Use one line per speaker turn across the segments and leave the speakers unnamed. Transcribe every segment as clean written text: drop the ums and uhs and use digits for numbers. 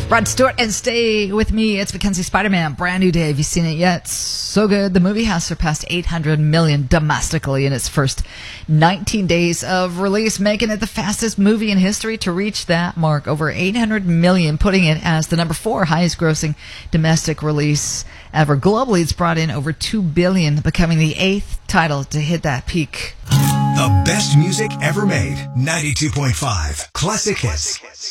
Rod Stewart and Stay With Me. It's Mackenzie Spider-Man. Brand new day. Have you seen it yet? So good. The movie has surpassed 800 million domestically in its first 19 days of release, making it the fastest movie in history to reach that mark. Over 800 million, putting it as the number 4 highest grossing domestic release ever. Globally, it's brought in over $2 billion, becoming the 8th title to hit that peak.
The best music ever made. 92.5 Classic Hits.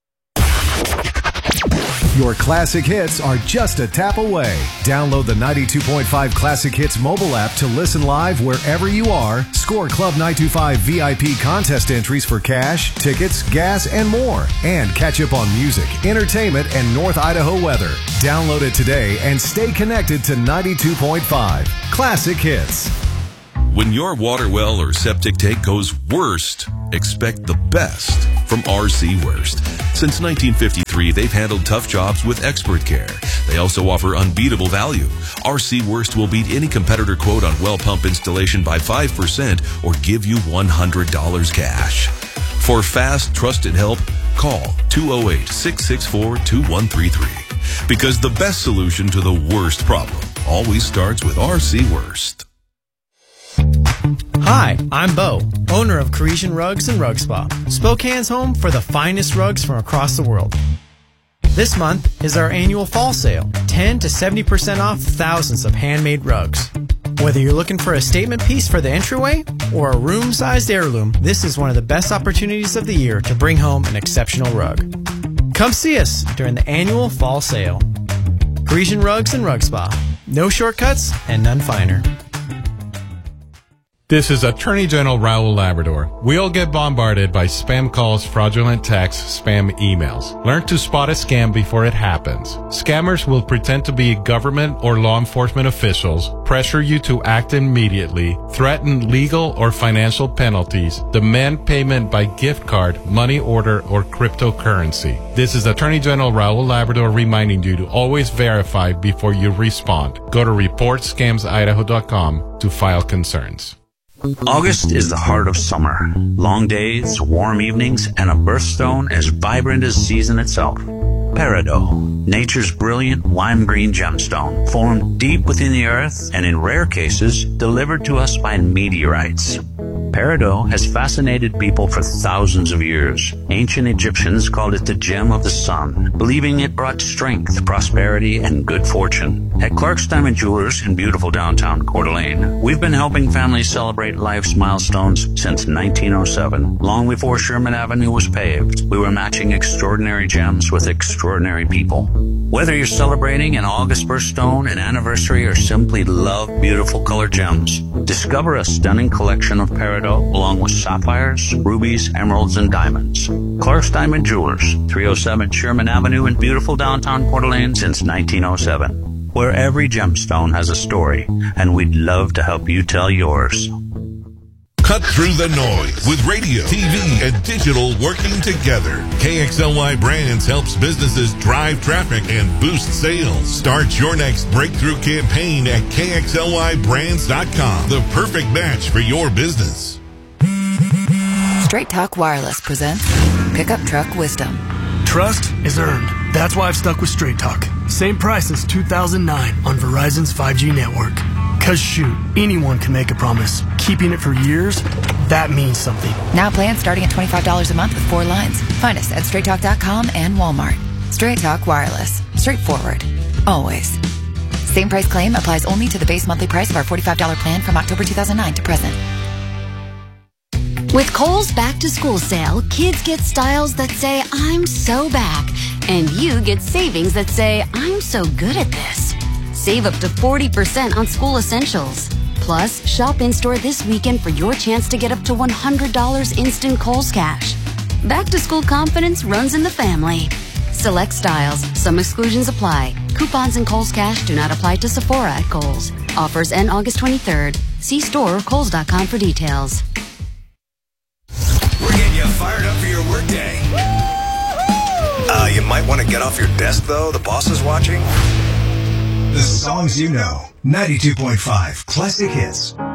Your classic hits are just a tap away. Download the 92.5 Classic Hits mobile app to listen live wherever you are. Score Club 925 VIP contest entries for cash, tickets, gas, and more. And catch up on music, entertainment, and North Idaho weather. Download it today and stay connected to 92.5 Classic Hits.
When your water well or septic tank goes worst, expect the best from RC Worst. Since 1953, they've handled tough jobs with expert care. They also offer unbeatable value. RC Worst will beat any competitor quote on well pump installation by 5% or give you $100 cash. For fast, trusted help, call 208-664-2133. Because the best solution to the worst problem always starts with RC Worst.
Hi, I'm Bo, owner of Parisian Rugs and Rug Spa, Spokane's home for the finest rugs from across the world. This month is our annual fall sale, 10 to 70% off thousands of handmade rugs. Whether you're looking for a statement piece for the entryway or a room-sized heirloom, this is one of the best opportunities of the year to bring home an exceptional rug. Come see us during the annual fall sale. Parisian Rugs and Rug Spa. No shortcuts and none finer.
This is Attorney General Raul Labrador. We all get bombarded by spam calls, fraudulent texts, spam emails. Learn to spot a scam before it happens. Scammers will pretend to be government or law enforcement officials, pressure you to act immediately, threaten legal or financial penalties, demand payment by gift card, money order, or cryptocurrency. This is Attorney General Raul Labrador reminding you to always verify before you respond. Go to reportscamsidaho.com to file concerns.
August is the heart of summer. Long days, warm evenings, and a birthstone as vibrant as season itself. Peridot, nature's brilliant lime green gemstone, formed deep within the earth and in rare cases delivered to us by meteorites. Peridot has fascinated people for thousands of years. Ancient Egyptians called it the gem of the sun, believing it brought strength, prosperity, and good fortune. At Clark's Diamond Jewelers in beautiful downtown Coeur d'Alene, we've been helping families celebrate life's milestones since 1907. Long before Sherman Avenue was paved, we were matching extraordinary gems with extraordinary people. Whether you're celebrating an August birthstone, an anniversary, or simply love beautiful colored gems, discover a stunning collection of Peridot along with sapphires, rubies, emeralds, and diamonds. Clark's Diamond Jewelers, 307 Sherman Avenue in beautiful downtown Coeur d'Alene since 1907, where every gemstone has a story, and we'd love to help you tell yours.
Cut through the noise with radio, TV, and digital working together. KXLY Brands helps businesses drive traffic and boost sales. Start your next breakthrough campaign at KXLYBrands.com. The perfect match for your business.
Straight Talk Wireless presents Pickup Truck Wisdom.
Trust is earned. That's why I've stuck with Straight Talk. Same price as 2009 on Verizon's 5G network. Cause shoot, anyone can make a promise. Keeping it for years, that means something.
Now plans starting at $25 a month with 4 lines. Find us at StraightTalk.com and Walmart. Straight Talk Wireless. Straightforward. Always. Same price claim applies only to the base monthly price of our $45 plan from October 2009 to present.
With Kohl's Back to School sale, kids get styles that say, I'm so back. And you get savings that say, I'm so good at this. Save up to 40% on school essentials. Plus, shop in-store this weekend for your chance to get up to $100 instant Kohl's cash. Back to school confidence runs in the family. Select styles. Some exclusions apply. Coupons and Kohl's cash do not apply to Sephora at Kohl's. Offers end August 23rd. See store or Kohls.com for details.
We're getting you fired up for your workday. You might want to get off your desk, though. The boss is watching. The songs you know. 92.5 Classic Hits.